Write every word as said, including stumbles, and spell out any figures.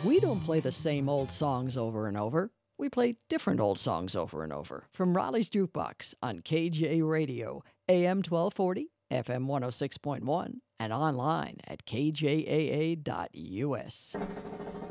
We don't play the same old songs over and over. We play different old songs over and over. From Raleigh's Jukebox on K J Radio, A M twelve forty, F M one oh six point one, and online at k j a a dot u s.